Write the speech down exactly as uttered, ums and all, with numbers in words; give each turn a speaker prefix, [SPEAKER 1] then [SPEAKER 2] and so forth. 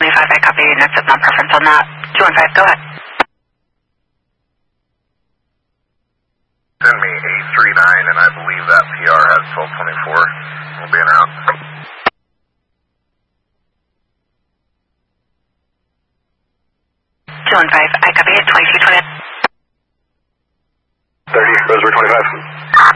[SPEAKER 1] twenty-five, I copy. Notes of non-preference on that. two one five, go ahead.
[SPEAKER 2] Send me eight three nine, and I believe that P R has twelve twenty-four. We'll be en route.
[SPEAKER 1] two one five, I copy it. twenty-two twenty.
[SPEAKER 2] thirty, Rosewood twenty-five.